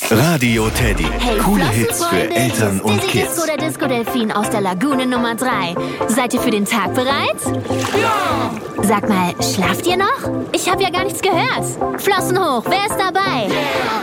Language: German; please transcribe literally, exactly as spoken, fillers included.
Radio Teddy. Hey, Coole Hits für Flossenfreunde, Eltern und hier ist Kids. Dizzy Disco, der Disco-Delfin aus der Lagune Nummer drei. Seid ihr für den Tag bereit? Ja! Sag mal, schlaft ihr noch? Ich habe ja gar nichts gehört. Flossen hoch, wer ist dabei? Yeah.